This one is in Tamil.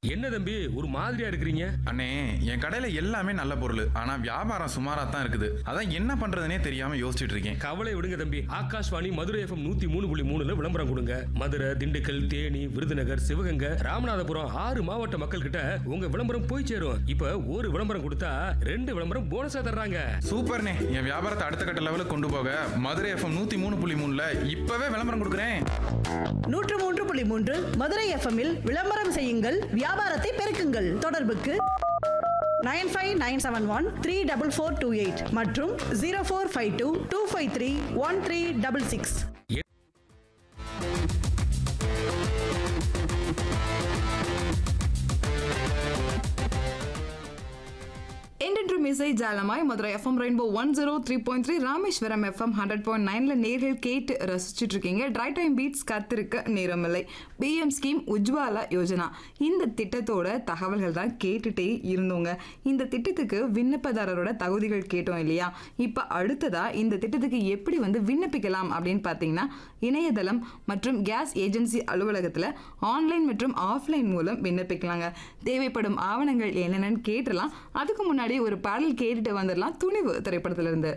என்ன தம்பி ஒரு மாதிரியா இருக்கிறீங்க? அண்ணே, என் கடையில எல்லாமே நல்ல பொருள், ஆனா வியாபாரம் சுமாரா தான் இருக்குது. அதான் என்ன பண்றதுனே தெரியாம யோசிச்சுட்டு இருக்கேன். கவலை விடுங்க தம்பி, ஆகாஷ்வாணி மதுரை எஃப்எம் 103.3 விளம்பரம் கொடுங்க. மதுரை, திண்டுக்கல், தேனி, விருதுநகர், சிவகங்கை, ராமநாதபுரம் 6 மாவட்ட மக்கள் கிட்ட உங்க விளம்பரம் போய் சேரும். இப்ப ஒரு விளம்பரம் கொடுத்தா 2 விளம்பரம் போனஸா தர்றாங்க. சூப்பர்ண்ணே, என் வியாபாரத்தை அடுத்த கட்ட லெவலுக்கு கொண்டு போக மதுரை எஃப்எம் 103.3 இப்பவே விளம்பரம் கொடுக்குறேன். 103.3 மதுரை எஃப்எம்மில் விளம்பரம் செய்யுங்கள், வியாபாரத்தை பெருக்குங்கள். தொடர்புக்கு 9597134428 மற்றும் 0452253136. என்றென்றும் இசை ஜாலமாய் Madurai FM rainbow 103.3 Rameswaram FM 100.9 நேர்கள் கேட்டு ரசிச்சுட்டு இருக்கீங்க. ட்ரை டைம் பீட்ஸ் காத்திருக்க நேரமில்லை. பிஎம் ஸ்கீம் உஜ்வாலா யோஜனா இந்த திட்டத்தோட தகவல்கள் தான் கேட்டுட்டே இருந்தோங்க. இந்த திட்டத்துக்கு விண்ணப்பதாரரோட தகுதிகள் கேட்டோம் இல்லையா? இப்போ அடுத்ததா இந்த திட்டத்துக்கு எப்படி விண்ணப்பிக்கலாம் அப்படின்னு பார்த்தீங்கன்னா, இணையதளம் மற்றும் கேஸ் ஏஜென்சி அலுவலகத்தில் ஆன்லைன் மற்றும் ஆஃப்லைன் மூலம் விண்ணப்பிக்கலாங்க. தேவைப்படும் ஆவணங்கள் என்னென்னு கேட்டலாம். அதுக்கு முன்னாடி ஒரு பாடல் கேட்டுட்டு வந்துடலாம். துணிவு திரைப்படத்துல இருந்து.